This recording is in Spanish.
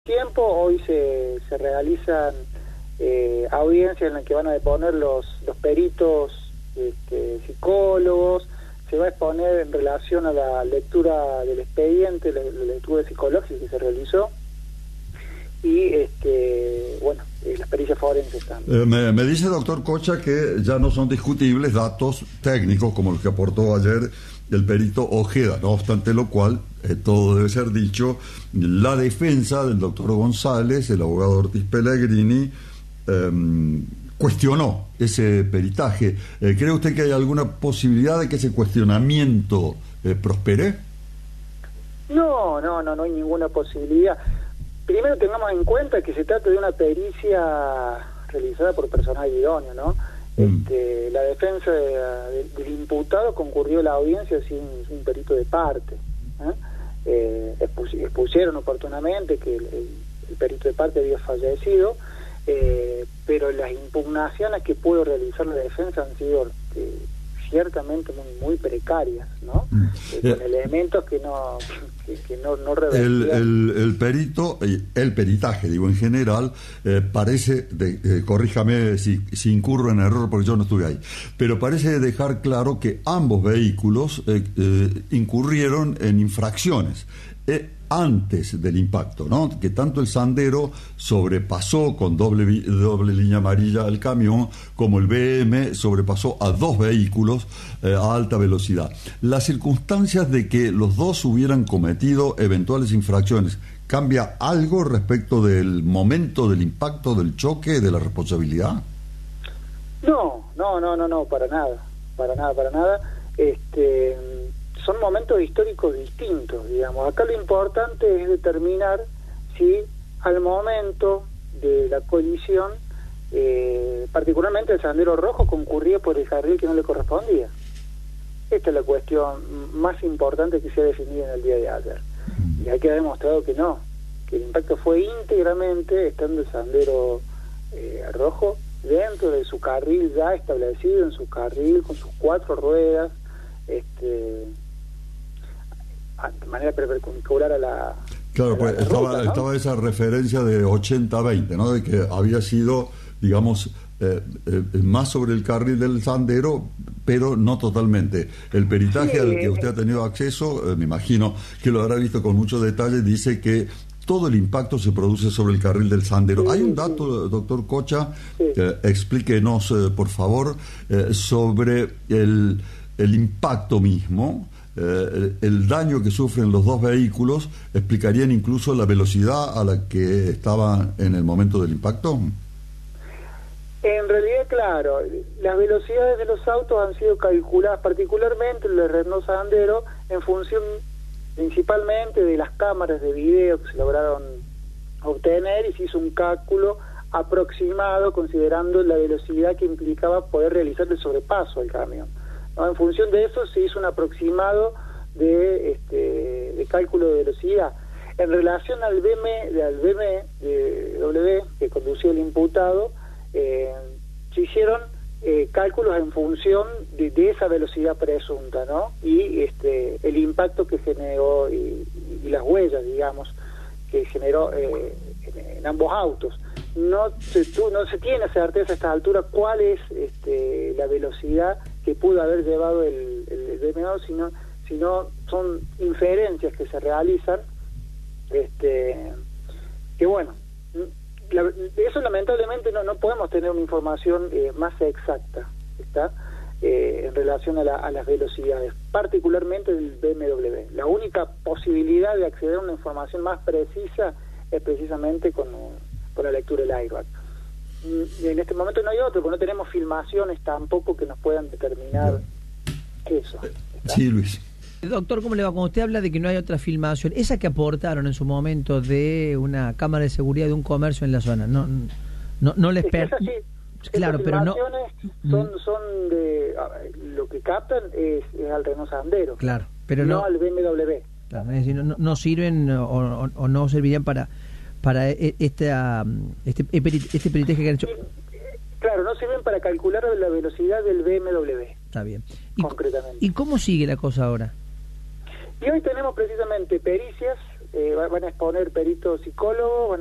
tiempo. Hoy se realizan audiencias en las que van a deponer los peritos, psicólogos. Se va a exponer en relación a la lectura del expediente, la lectura psicológica que se realizó, y las pericias forenses también. Me dice el doctor Cocha que ya no son discutibles datos técnicos como los que aportó ayer el perito Ojeda, no obstante lo cual, todo debe ser dicho, la defensa del doctor González, el abogado Ortiz Pellegrini, cuestionó ese peritaje. ¿Cree usted que hay alguna posibilidad de que ese cuestionamiento prospere? No hay ninguna posibilidad. Primero tengamos en cuenta que se trata de una pericia realizada por personal idóneo, ¿no? La defensa del imputado concurrió a la audiencia sin un perito de parte. Expusieron oportunamente que el perito de parte había fallecido, pero las impugnaciones que pudo realizar la defensa han sido ciertamente muy precarias, ¿no? Con elementos que no revertían. El peritaje, digo, en general, parece, corríjame si incurro en error porque yo no estuve ahí, pero parece dejar claro que ambos vehículos incurrieron en infracciones antes del impacto, ¿no? Que tanto el Sandero sobrepasó con doble línea amarilla al camión, como el BM sobrepasó a dos vehículos a alta velocidad. Las circunstancias de que los dos hubieran cometido eventuales infracciones, ¿cambia algo respecto del momento del impacto, del choque, de la responsabilidad? No, para nada. Son momentos históricos distintos, digamos. Acá lo importante es determinar si al momento de la colisión, particularmente el Sandero rojo, concurría por el carril que no le correspondía. Esta es la cuestión más importante que se ha definido en el día de ayer. Y aquí ha demostrado que no, que el impacto fue íntegramente estando el Sandero rojo dentro de su carril ya establecido, en su carril, con sus 4 ruedas, de manera perpendicular a la... Claro, pues ruta, ¿no? Estaba esa referencia de 80-20, ¿no? De que había sido, digamos, más sobre el carril del Sandero, pero no totalmente. El peritaje al que usted ha tenido acceso, me imagino que lo habrá visto con mucho detalle, dice que todo el impacto se produce sobre el carril del Sandero. Hay un dato, doctor Cocha, explíquenos, por favor, sobre el impacto mismo. El daño que sufren los dos vehículos, ¿explicarían incluso la velocidad a la que estaban en el momento del impacto? En realidad, claro, las velocidades de los autos han sido calculadas, particularmente el de Renault Sandero, en función principalmente de las cámaras de video que se lograron obtener, y se hizo un cálculo aproximado considerando la velocidad que implicaba poder realizar el sobrepaso del camión, ¿no? En función de eso se hizo un aproximado de cálculo de velocidad. En relación al BMW que conducía el imputado, se hicieron cálculos en función de esa velocidad presunta, ¿no? Y el impacto que generó y las huellas, digamos, que generó en ambos autos. No se tiene certeza a esta altura cuál es la velocidad que pudo haber llevado el BMW, sino son inferencias que se realizan, que bueno, eso lamentablemente no podemos tener una información más exacta, ¿está? En relación a las velocidades, particularmente del BMW. La única posibilidad de acceder a una información más precisa es precisamente con la lectura del airbag. En este momento no hay otro, porque no tenemos filmaciones tampoco que nos puedan determinar eso, ¿está? Sí, Luis. Doctor, ¿cómo le va? Cuando usted habla de que no hay otra filmación, esa que aportaron en su momento de una cámara de seguridad de un comercio en la zona, no les claro, pero no son de lo que captan es al Renault Sandero, claro, pero no al BMW. Claro, es decir, no sirven o no servirían para este peritaje que han hecho. Claro, no sirven para calcular la velocidad del BMW. Está bien. Concretamente. ¿Y cómo sigue la cosa ahora? Y hoy tenemos precisamente pericias van a exponer peritos psicólogos,